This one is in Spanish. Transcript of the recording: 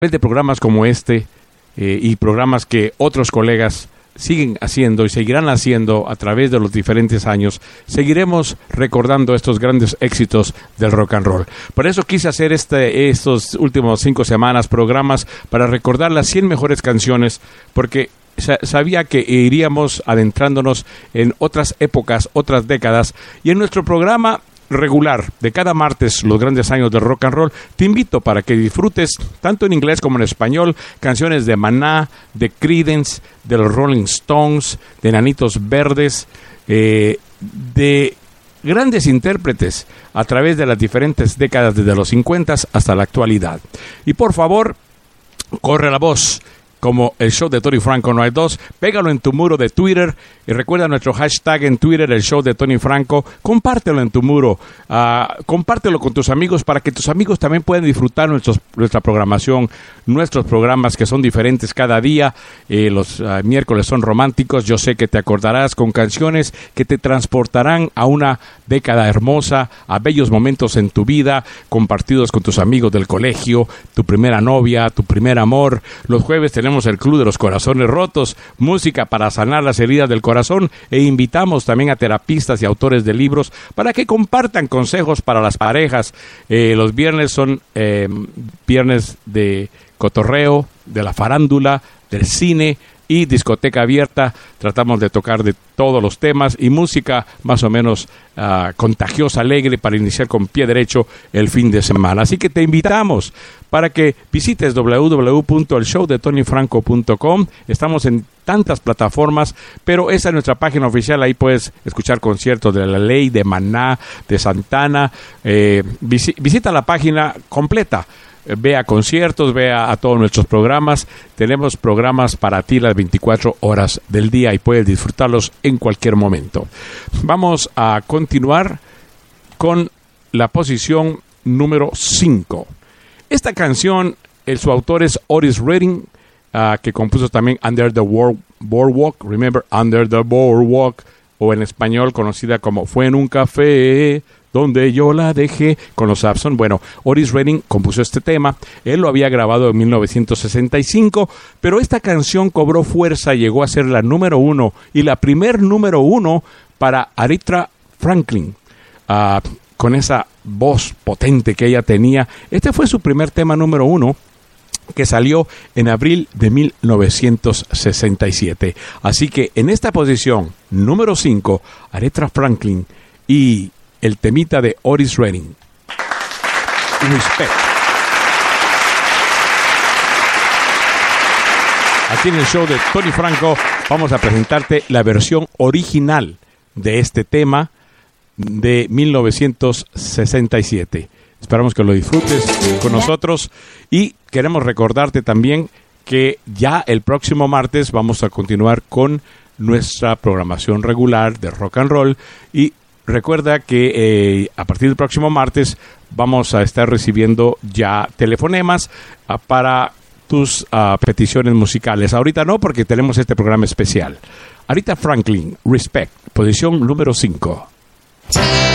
de programas como este y programas que otros colegas siguen haciendo y seguirán haciendo a través de los diferentes años, seguiremos recordando estos grandes éxitos del rock and roll. Por eso quise hacer estos últimos 5 semanas programas para recordar las 100 mejores canciones, porque sabía que iríamos adentrándonos en otras épocas, otras décadas, y en nuestro programa regular de cada martes, los grandes años del rock and roll, te invito para que disfrutes tanto en inglés como en español canciones de Maná, de Creedence, de los Rolling Stones, de Enanitos Verdes, de grandes intérpretes a través de las diferentes décadas desde los 50 hasta la actualidad. Y por favor, corre la voz. Como el show de Tony Franco no hay dos, pégalo en tu muro de Twitter y recuerda nuestro hashtag en Twitter, el show de Tony Franco. Compártelo en tu muro, compártelo con tus amigos para que tus amigos también puedan disfrutar nuestra programación, nuestros programas que son diferentes cada día. Los miércoles son románticos, yo sé que te acordarás con canciones que te transportarán a una década hermosa, a bellos momentos en tu vida, compartidos con tus amigos del colegio, tu primera novia, tu primer amor. Los jueves tenemos el Club de los Corazones Rotos, música para sanar las heridas del corazón, e invitamos también a terapistas y autores de libros para que compartan consejos para las parejas. Los viernes son viernes de cotorreo, de la farándula, del cine y discoteca abierta. Tratamos de tocar de todos los temas y música más o menos contagiosa, alegre, para iniciar con pie derecho el fin de semana. Así que te invitamos para que visites www.elshowdetonyfranco.com. Estamos en tantas plataformas, pero esa es nuestra página oficial. Ahí puedes escuchar conciertos de La Ley, de Maná, de Santana. Visita la página completa. Ve a conciertos, ve a todos nuestros programas. Tenemos programas para ti las 24 horas del día y puedes disfrutarlos en cualquier momento. Vamos a continuar con la posición número 5. Esta canción, su autor es Otis Redding, que compuso también Under the Boardwalk. Remember, Under the Boardwalk, o en español conocida como Fue en un café donde yo la dejé, con los Abson. Bueno, Otis Redding compuso este tema. Él lo había grabado en 1965, pero esta canción cobró fuerza, llegó a ser la número 1 y la primer número 1 para Aretha Franklin. Con esa voz potente que ella tenía, este fue su primer tema número 1, que salió en abril de 1967. Así que en esta posición, número 5, Aretha Franklin y el temita de Otis Redding, Respect. Aquí en el show de Tony Franco vamos a presentarte la versión original de este tema de 1967. Esperamos que lo disfrutes con nosotros y queremos recordarte también que ya el próximo martes vamos a continuar con nuestra programación regular de rock and roll, y recuerda que a partir del próximo martes vamos a estar recibiendo ya telefonemas para tus peticiones musicales. Ahorita no, porque tenemos este programa especial. Aretha Franklin, Respect, posición número 5.